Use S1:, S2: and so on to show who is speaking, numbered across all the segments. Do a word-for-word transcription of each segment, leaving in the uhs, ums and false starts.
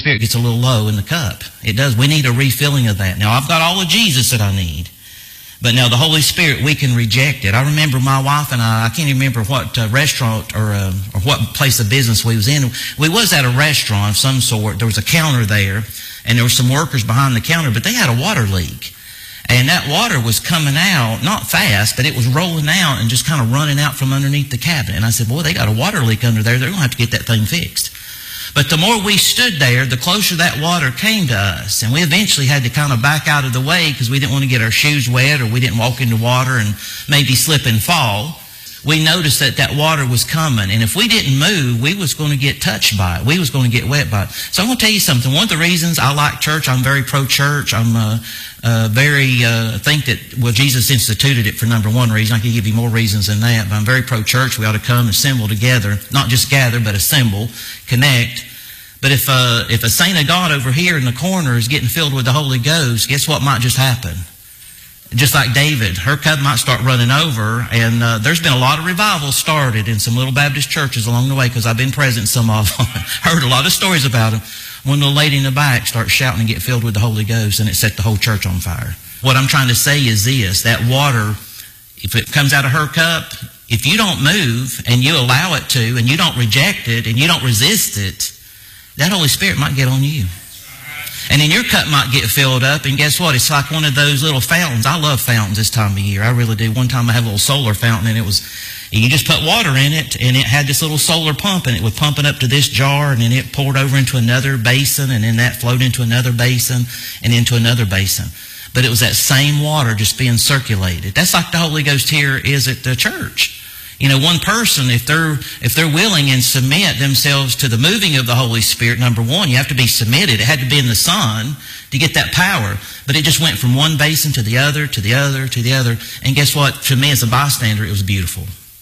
S1: Spirit gets a little low in the cup. It does. We need a refilling of that. Now, I've got all of Jesus that I need. But now the Holy Spirit, we can reject it. I remember my wife and I, I can't even remember what uh, restaurant or, uh, or what place of business we was in. We was at a restaurant of some sort. There was a counter there, and there were some workers behind the counter, but they had a water leak. And that water was coming out, not fast, but it was rolling out and just kind of running out from underneath the cabinet. And I said, boy, they got a water leak under there. They're going to have to get that thing fixed. But the more we stood there, the closer that water came to us. And we eventually had to kind of back out of the way because we didn't want to get our shoes wet, or we didn't walk into water and maybe slip and fall. We noticed that that water was coming. And if we didn't move, we was going to get touched by it. We was going to get wet by it. So I'm going to tell you something. One of the reasons I like church, I'm very pro-church. I'm uh, uh, very, uh, think that, well, Jesus instituted it for number one reason. I can give you more reasons than that. But I'm very pro-church. We ought to come and assemble together. Not just gather, but assemble, connect. But if, uh, if a saint of God over here in the corner is getting filled with the Holy Ghost, guess what might just happen? Just like David, her cup might start running over, and uh, there's been a lot of revivals started in some little Baptist churches along the way because I've been present in some of them. Heard a lot of stories about them. One little lady in the back starts shouting and get filled with the Holy Ghost, and it set the whole church on fire. What I'm trying to say is this, that water, if it comes out of her cup, if you don't move and you allow it to, and you don't reject it and you don't resist it, that Holy Spirit might get on you. And then your cup might get filled up, and guess what? It's like one of those little fountains. I love fountains this time of year. I really do. One time I had a little solar fountain, and it was, and you just put water in it, and it had this little solar pump, and it would pump it up to this jar, and then it poured over into another basin, and then that flowed into another basin, and into another basin. But it was that same water just being circulated. That's like the Holy Ghost here is at the church. You know, one person, if they're if they're willing and submit themselves to the moving of the Holy Spirit, number one, you have to be submitted. It had to be in the Son to get that power. But it just went from one basin to the other, to the other, to the other. And guess what? To me as a bystander, it was beautiful.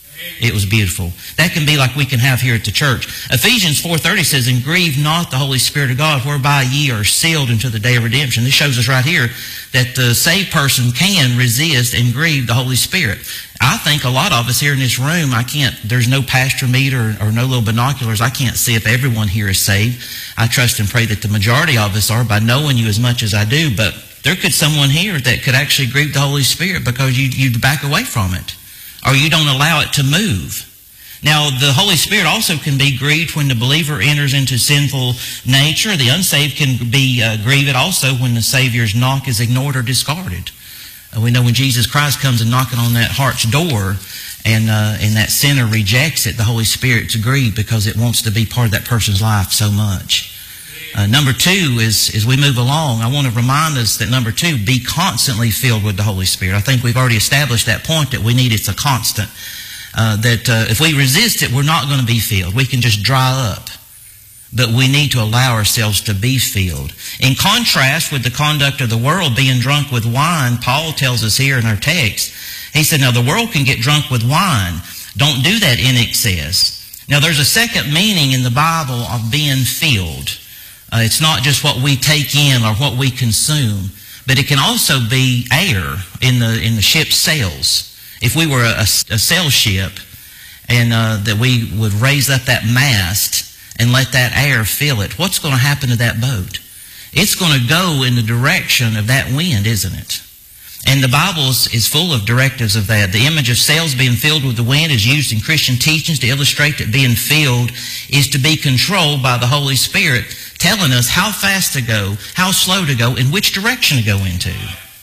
S1: It was beautiful. That can be like we can have here at the church. Ephesians four thirty says, and grieve not the Holy Spirit of God, whereby ye are sealed unto the day of redemption. This shows us right here that the saved person can resist and grieve the Holy Spirit. I think a lot of us here in this room, I can't, there's no pastor meter or, or no little binoculars. I can't see if everyone here is saved. I trust and pray that the majority of us are by knowing you as much as I do. But there could someone here that could actually grieve the Holy Spirit because you, you back away from it, or you don't allow it to move. Now, the Holy Spirit also can be grieved when the believer enters into sinful nature. The unsaved can be uh, grieved also when the Savior's knock is ignored or discarded. Uh, we know when Jesus Christ comes and knocking on that heart's door, and uh, and that sinner rejects it, the Holy Spirit's grieved because it wants to be part of that person's life so much. Uh, number two is, as we move along, I want to remind us that number two, be constantly filled with the Holy Spirit. I think we've already established that point that we need it's a constant. Uh, that uh, if we resist it, we're not going to be filled. We can just dry up. But we need to allow ourselves to be filled. In contrast with the conduct of the world, being drunk with wine, Paul tells us here in our text, he said, now the world can get drunk with wine. Don't do that in excess. Now there's a second meaning in the Bible of being filled. Uh, it's not just what we take in or what we consume, but it can also be air in the in the ship's sails. If we were a, a sail ship and uh, that we would raise up that mast and let that air fill it, what's going to happen to that boat? It's going to go in the direction of that wind, isn't it? And the Bible is full of directives of that. The image of sails being filled with the wind is used in Christian teachings to illustrate that being filled is to be controlled by the Holy Spirit, telling us how fast to go, how slow to go, and which direction to go into.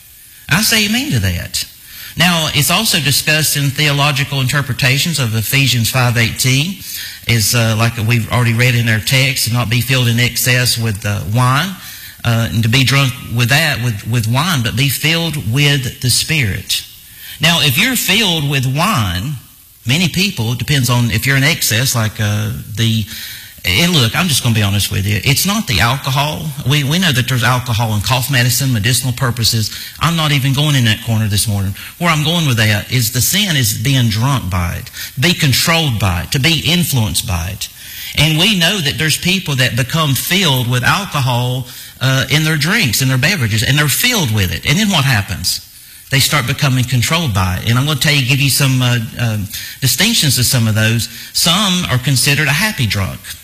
S1: I say amen to that. Now, it's also discussed in theological interpretations of Ephesians five eighteen, is uh, like we've already read in our text, to not be filled in excess with uh, wine, uh, and to be drunk with that, with, with wine, but be filled with the Spirit. Now, if you're filled with wine, many people, it depends on if you're in excess, like uh, the... And look, I'm just going to be honest with you. It's not the alcohol. We we know that there's alcohol in cough medicine, medicinal purposes. I'm not even going in that corner this morning. Where I'm going with that is the sin is being drunk by it, be controlled by it, to be influenced by it. And we know that there's people that become filled with alcohol uh, in their drinks, in their beverages, and they're filled with it. And then what happens? They start becoming controlled by it. And I'm going to tell you, give you some uh, uh, distinctions of some of those. Some are considered a happy drunk.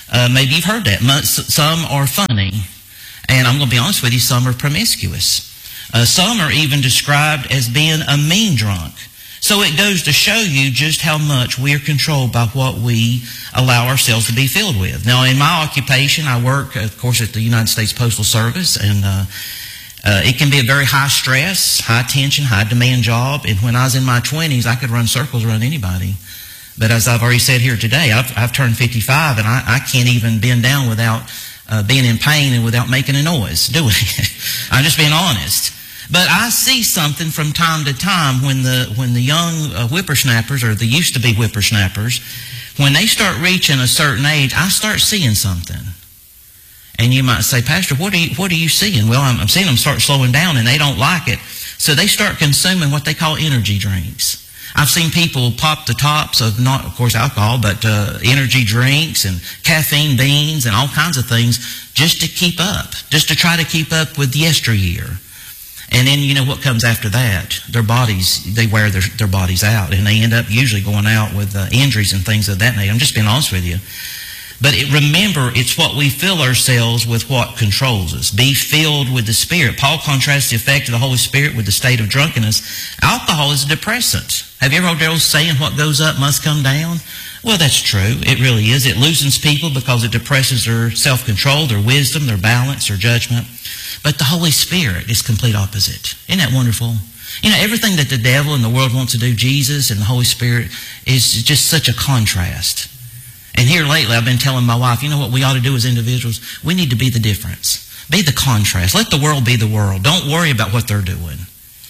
S1: Uh, maybe you've heard that. Some are funny. And I'm going to be honest with you, some are promiscuous. Uh, some are even described as being a mean drunk. So it goes to show you just how much we are controlled by what we allow ourselves to be filled with. Now, in my occupation, I work, of course, at the United States Postal Service, and uh, uh, it can be a very high stress, high tension, high demand job. And when I was in my twenties, I could run circles around anybody. But as I've already said here today, I've, I've turned fifty-five, and I, I can't even bend down without uh, being in pain and without making a noise doing it. I'm just being honest. But I see something from time to time when the when the young uh, whippersnappers, or the used to be whippersnappers, when they start reaching a certain age, I start seeing something. And you might say, Pastor, what are you, what are you seeing? Well, I'm, I'm seeing them start slowing down, and they don't like it. So they start consuming what they call energy drinks. I've seen people pop the tops of, not, of course, alcohol, but uh, energy drinks and caffeine beans and all kinds of things just to keep up, just to try to keep up with yesteryear. And then, you know, what comes after that? Their bodies, they wear their, their bodies out, and they end up usually going out with uh, injuries and things of that nature. I'm just being honest with you. But it, remember, it's what we fill ourselves with what controls us. Be filled with the Spirit. Paul contrasts the effect of the Holy Spirit with the state of drunkenness. Alcohol is a depressant. Have you ever heard the old saying, what goes up must come down? Well, that's true. It really is. It loosens people because it depresses their self-control, their wisdom, their balance, their judgment. But the Holy Spirit is complete opposite. Isn't that wonderful? You know, everything that the devil and the world wants to do, Jesus and the Holy Spirit, is just such a contrast. And here lately, I've been telling my wife, you know what we ought to do as individuals? We need to be the difference. Be the contrast. Let the world be the world. Don't worry about what they're doing.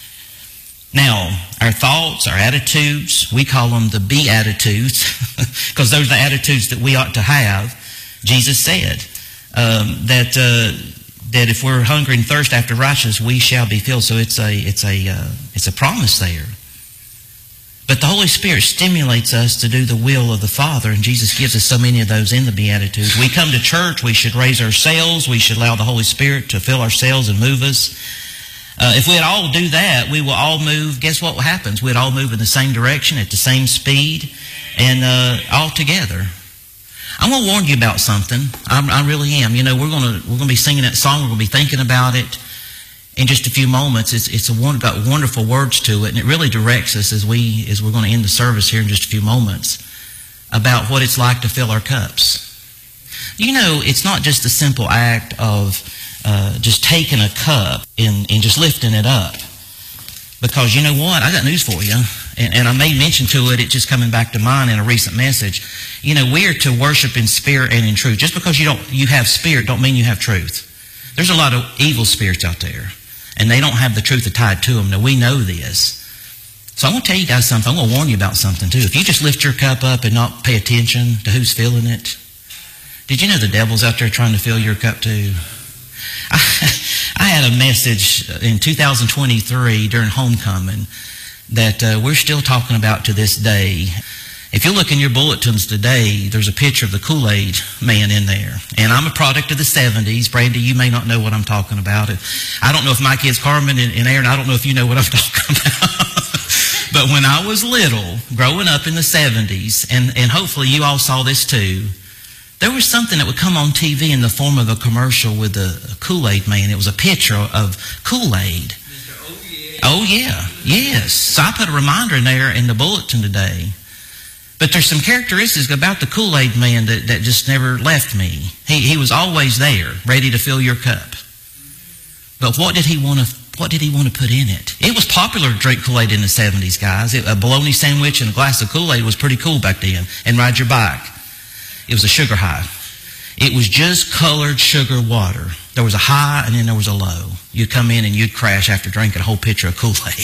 S1: Now, our thoughts, our attitudes, we call them the Beatitudes, because those are the attitudes that we ought to have. Jesus said um, that uh, that if we're hungry and thirst after righteousness, we shall be filled. So it's a it's a uh, it's a promise there. But the Holy Spirit stimulates us to do the will of the Father, and Jesus gives us so many of those in the Beatitudes. We come to church, we should raise ourselves, we should allow the Holy Spirit to fill ourselves and move us. Uh, if we'd all do that, we will all move, guess what happens? We'd all move in the same direction, at the same speed, and uh, all together. I'm going to warn you about something. I, I really am. You know, we're going to we're going to be singing that song, we're going to be thinking about it in just a few moments. It's it's a one, got wonderful words to it, and it really directs us as we as we're going to end the service here in just a few moments about what it's like to fill our cups. You know, it's not just the simple act of uh, just taking a cup and, and just lifting it up. Because you know what? I got news for you. And, and I made mention to it, it's just coming back to mind in a recent message. You know, we are to worship in spirit and in truth. Just because you don't you have spirit don't mean you have truth. There's a lot of evil spirits out there, and they don't have the truth tied to them. Now, we know this. So I'm going to tell you guys something. I'm going to warn you about something, too. If you just lift your cup up and not pay attention to who's filling it, did you know the devil's out there trying to fill your cup, too? I, I had a message in two thousand twenty-three during homecoming that uh, we're still talking about to this day. If you look in your bulletins today, there's a picture of the Kool-Aid man in there. And I'm a product of the seventies. Brandy, you may not know what I'm talking about. I don't know if my kids, Carmen and Aaron, I don't know if you know what I'm talking about. But when I was little, growing up in the seventies, and, and hopefully you all saw this too, there was something that would come on T V in the form of a commercial with a Kool-Aid man. It was a picture of Kool-Aid. Oh, yeah. Yes. So I put a reminder in there in the bulletin today. But there's some characteristics about the Kool-Aid man that, that just never left me. He he was always there, ready to fill your cup. But what did he want to what did he want to put in it? It was popular to drink Kool-Aid in the seventies, guys. It, a bologna sandwich and a glass of Kool-Aid was pretty cool back then. And ride your bike. It was a sugar high. It was just colored sugar water. There was a high and then there was a low. You'd come in and you'd crash after drinking a whole pitcher of Kool-Aid.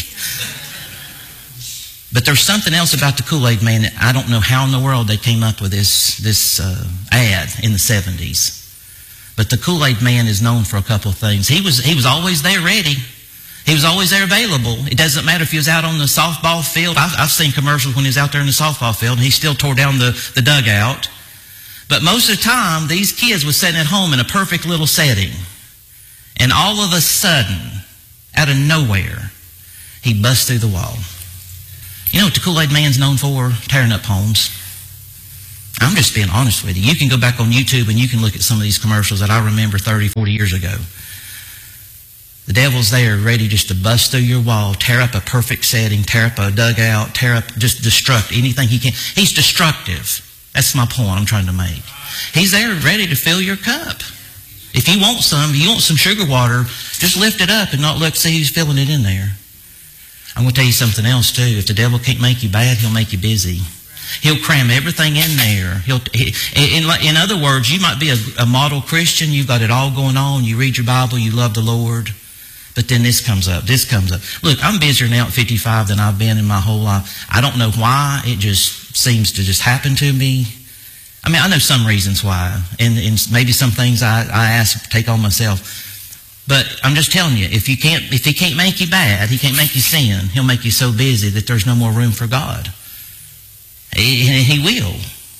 S1: But there's something else about the Kool-Aid man that I don't know how in the world they came up with this this uh, ad in the seventies. But the Kool-Aid man is known for a couple of things. He was he was always there ready. He was always there available. It doesn't matter if he was out on the softball field. I've, I've seen commercials when he was out there in the softball field and he still tore down the, the dugout. But most of the time, these kids were sitting at home in a perfect little setting. And all of a sudden, out of nowhere, he busts through the wall. You know what the Kool-Aid man's known for? Tearing up homes. I'm just being honest with you. You can go back on YouTube and you can look at some of these commercials that I remember thirty, forty years ago. The devil's there ready just to bust through your wall, tear up a perfect setting, tear up a dugout, tear up, just destruct anything he can. He's destructive. That's my point I'm trying to make. He's there ready to fill your cup. If you want some, if you want some sugar water, just lift it up and not look, see who's filling it in there. I'm going to tell you something else too. If the devil can't make you bad, he'll make you busy. He'll cram everything in there. He'll, he, in, in other words, you might be a, a model Christian. You've got it all going on. You read your Bible. You love the Lord. But then this comes up. This comes up. Look, I'm busier now at fifty-five than I've been in my whole life. I don't know why. It just seems to just happen to me. I mean, I know some reasons why. And, and maybe some things I, I ask, take on myself. But I'm just telling you, if you can't, if he can't make you bad, he can't make you sin, he'll make you so busy that there's no more room for God. He, he will.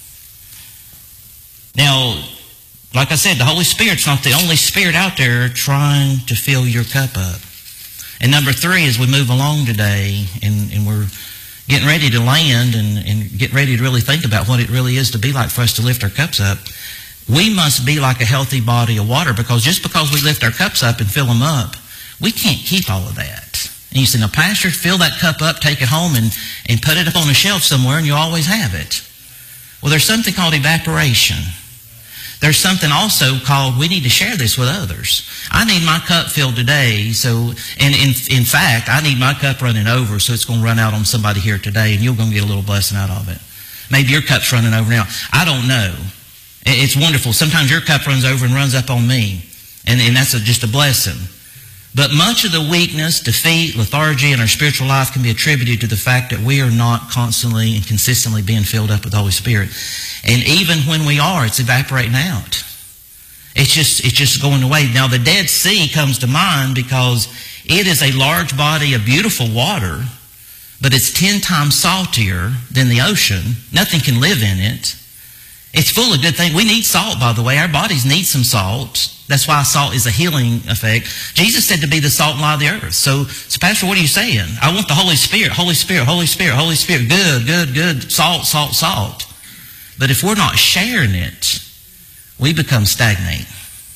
S1: Now, like I said, the Holy Spirit's not the only spirit out there trying to fill your cup up. And number three, as we move along today, and, and we're getting ready to land and, and get ready to really think about what it really is to be like for us to lift our cups up, we must be like a healthy body of water, because just because we lift our cups up and fill them up, we can't keep all of that. And you say, now, Pastor, fill that cup up, take it home, and, and put it up on a shelf somewhere, and you always have it. Well, there's something called evaporation. There's something also called, we need to share this with others. I need my cup filled today, so, and in, in fact, I need my cup running over, so it's going to run out on somebody here today, and you're going to get a little blessing out of it. Maybe your cup's running over now. I don't know. It's wonderful. Sometimes your cup runs over and runs up on me, and, and that's a, just a blessing. But much of the weakness, defeat, lethargy in our spiritual life can be attributed to the fact that we are not constantly and consistently being filled up with the Holy Spirit. And even when we are, it's evaporating out. It's just, it's just going away. Now, the Dead Sea comes to mind because it is a large body of beautiful water, but it's ten times saltier than the ocean. Nothing can live in it. It's full of good things. We need salt, by the way. Our bodies need some salt. That's why salt is a healing effect. Jesus said to be the salt and light of the earth. So, so Pastor, what are you saying? I want the Holy Spirit, Holy Spirit, Holy Spirit, Holy Spirit. Good, good, good. Salt, salt, salt. But if we're not sharing it, we become stagnate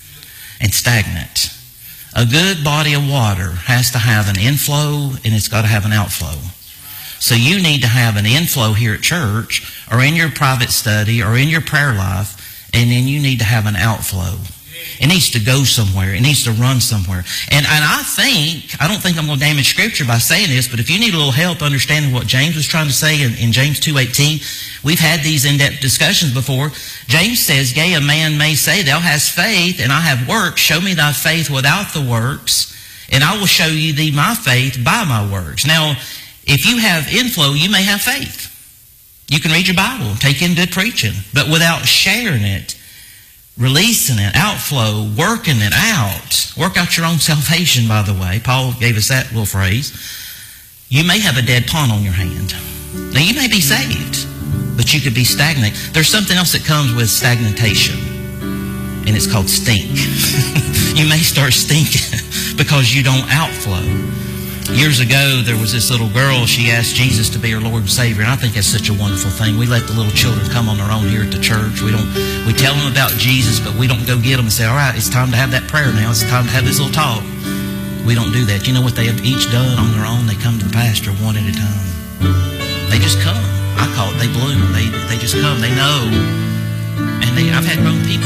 S1: and stagnant. A good body of water has to have an inflow and it's got to have an outflow. So you need to have an inflow here at church or in your private study or in your prayer life, and then you need to have an outflow. It needs to go somewhere. It needs to run somewhere. And, and I think, I don't think I'm going to damage Scripture by saying this, but if you need a little help understanding what James was trying to say in, in James two eighteen, we've had these in-depth discussions before. James says, yea, a man may say, thou hast faith, and I have works. Show me thy faith without the works, and I will show you thee my faith by my works. Now, if you have inflow, you may have faith. You can read your Bible, take in good preaching, but without sharing it, releasing it, outflow, working it out. Work out your own salvation, by the way. Paul gave us that little phrase. You may have a dead pond on your hand. Now, you may be saved, but you could be stagnant. There's something else that comes with stagnation, and it's called stink. You may start stinking because you don't outflow. Years ago, there was this little girl. She asked Jesus to be her Lord and Savior, and I think that's such a wonderful thing. We let the little children come on their own here at the church. We don't. We tell them about Jesus, but we don't go get them and say, all right, it's time to have that prayer now. It's time to have this little talk. We don't do that. You know what they have each done on their own? They come to the pastor one at a time. They just come. I call it, they bloom. They, they just come. They know. And they, I've had grown people